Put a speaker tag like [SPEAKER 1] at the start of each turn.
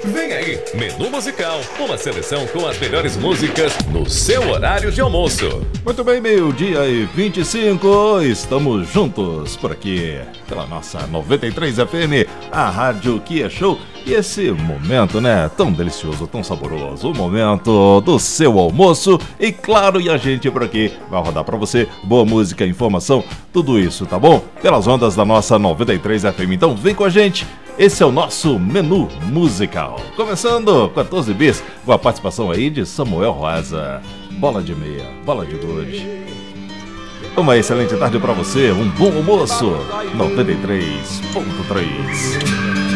[SPEAKER 1] Vem aí, Menu Musical, uma seleção com as melhores músicas no seu horário de almoço.
[SPEAKER 2] Muito bem, 12:25, estamos juntos por aqui, pela nossa 93 FM, a rádio que é show. E esse momento, né, tão delicioso, tão saboroso, o momento do seu almoço. E claro, e a gente por aqui vai rodar pra você boa música, informação, tudo isso, tá bom? Pelas ondas da nossa 93 FM, então vem com a gente. Esse é o nosso Menu Musical. Começando 14 bis, com a participação aí de Samuel Rosa. Bola de meia, bola de gude. Uma excelente tarde pra você, um bom almoço. 93.3.